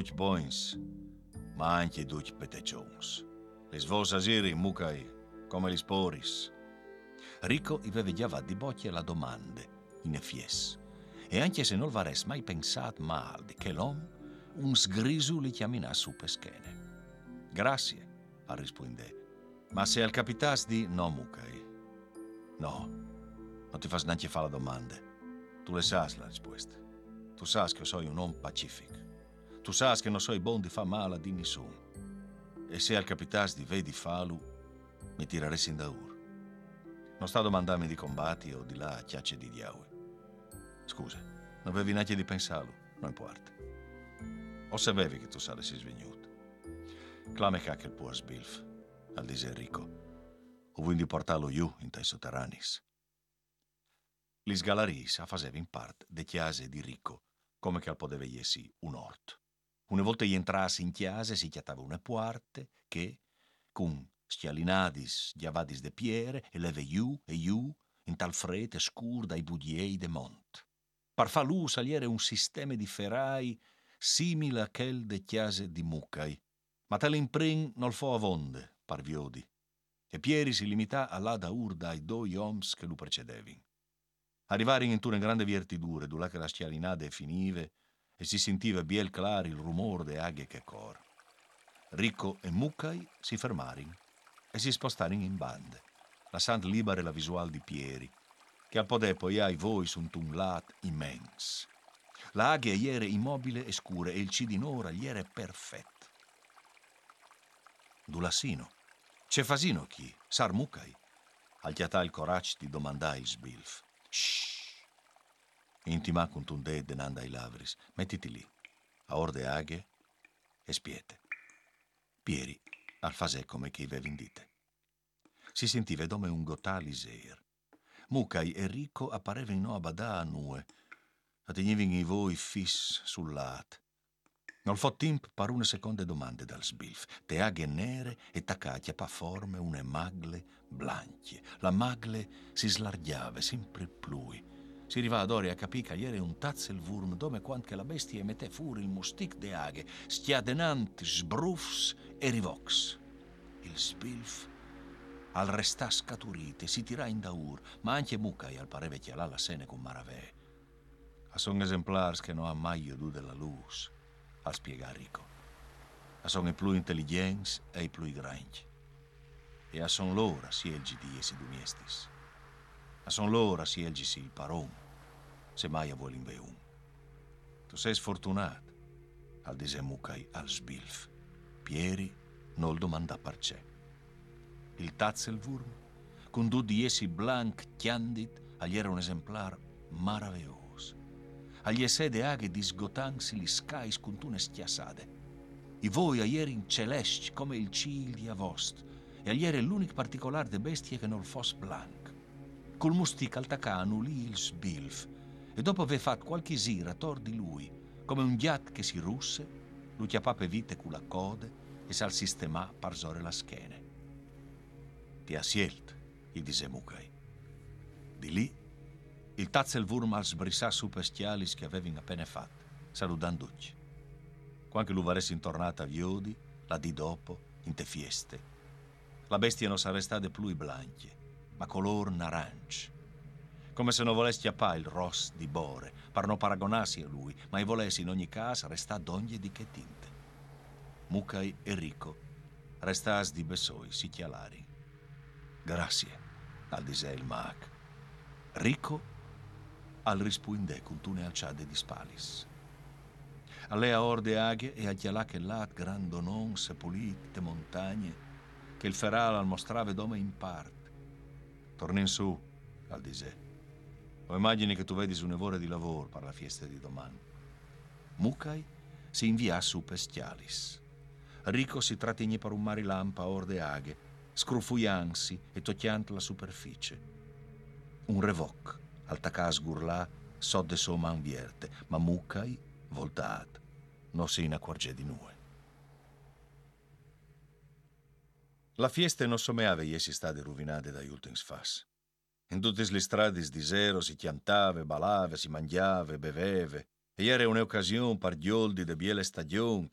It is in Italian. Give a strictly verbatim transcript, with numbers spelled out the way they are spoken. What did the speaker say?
duc boins, ma anche duc petecions. Le svosasiri mucai come gli sporis. Rico aveva già di bocchia la domande, in effies. E anche se non vares mai pensato mal di che l'uomo, un sgrisu li chiamina su peschene. Grazie, ha risponde. Ma se al capitas di no, mucai. No, non ti fas neanche fare la domanda. Tu le sai la risposta. Tu sai che sono un uomo pacifico. Tu sai che non sono buon di fare male a di nessuno. E se al capitas di vedi fallo, mi tireresti in da ur. Non sta a domandarmi di combatti o di là a chiacce di diavoli. Scusa, non avevi neanche di pensarlo, non importa. O sapevi che tu saresti svenuto. Clame che il può sbilf, al dice Enrico. O vuoi di portarlo giù in tai sotterranis. Gli galaris a faceva in parte de chiase di Rico, come che al poteva essi un orto. Una volta gli entrassi in chiesa si chiatava una porte che, con schialinadis giavadis de piere, e leve giù e giù in tal frete scur dai budiei de mont. Per far lu saliere un sistema di ferrai simile a quel de chiese di Mucai, ma tale imprin non fo avonde, par viodi, e Pieri si limità a là da ur dai due oms che lo precedevin. Arrivarin in una grande viertidure, dove che la schialinade finive, e si sentiva biel clar il rumore de aghe che cor. Rico e Mucai si fermarin e si spostarin in bande, lasciando libera la visuale di Pieri, che al podè poi ai voi sunt un lat immens. La aghe ieri immobile e scura e il cidinora gli era perfetto. Dulassino, c'è fasino chi? Sar Mucai? Al chiatà il coraggio di domandare il sbilf. Shhh! Intima con un de denanda ai lavris. Mettiti lì, a orde aghe e spiete. Pieri al fasè come che avevi indite. Si sentiva come un gotaliser. Mucai e Rico apparevano no a badà a nue. Attegnevin i voi fis sul lat. Non fo tempo per una seconda domanda dal sbilf. Te aghe nere e taccacchia pa forme une magle blanche. La magle si slargiava sempre più. Si arriva ad ora a capì che ieri un tazzelwurm dome quant che la bestia mette fuori il mustic de aghe, stiadenant sbrufs e rivox. Il sbilf al restà scaturite, si tirà in daur, ma anche Mucai al pareve chialà la sene con maravè. A son esemplars che non ha mai veduto della luz, al spiega Rico. A son i più intelligenti e i più grandi. E a son l'ora si elgi di essi domestis. A son l'ora si elgi si il paron, se mai a vuol in veun. Tu sei sfortunato, al dise Mucai al sbilf. Pieri non lo domanda per c'è. Il tazzelwurm, con due di essi blanc chiandit, agli era un esemplare maraviglioso. Agli sede aghe disgotansi li scais con tune schiassade. I voi agli eri in celesti come il cil di avost, e agli era l'unico particolare de bestie che non fosse blanc. Col mustic al tacano lì il sbilf, e dopo aver fatto qualche sira tor di lui, come un ghiat che si russe, lo chiappava vite con la code e s'al sistema parzore la schene. Ti ha scelto, gli disse Mucai. Di lì, il tazzelwurm al sbrissà su pestialis che avevi appena fatto, salutandoci. Quando lo varessi intornata a Viodi, la di dopo, in te fieste, la bestia non sarebbe stata più blanche, ma color naranci. Come se non volessi chiappare il ros di Bore, per non paragonarsi a lui, ma volessi in ogni caso restare d'ogni di che tinte. Mucai e Rico restas di Bessoi, si chialari. Grazie, al dise il mag. Rico al rispuinde con tune alciade di spalis. Alle a orde aghe e a chialà che lat grandonon sepulite montagne che il feral al mostrave dome in parte. Torna in su, al dise. O immagini che tu vedi su un'ora di lavoro per la fiesta di domani. Mucai si invia su pestialis. Rico si trattiene per un marilampa a orde aghe, scrufuiansi e tocchiant la superficie. Un revoc, al tacà sgurlà, so de so man vierte, ma Mucai, voltat, non si inaccorge di nue. La fiesta non someava essi state rovinate dagli ultimi fas. In tutte le strade di zero si chiantava, balava, si mangiava, beveva, e era un'occasione per gli oldi de biele stagione